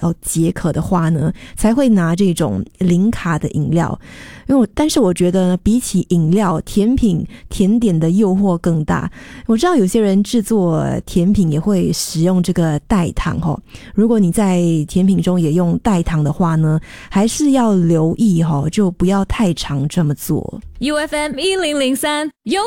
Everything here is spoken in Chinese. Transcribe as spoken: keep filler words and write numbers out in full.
要解渴的话呢，才会拿这种零卡的饮料。因为我但是我觉得呢，比起饮料，甜品甜点的诱惑更大。我知道有些人制作甜品也会使用这个代糖齁，如果你在甜品中也用代糖的话呢，还是要留意齁，就不要太常这么做。 U F M 一零零三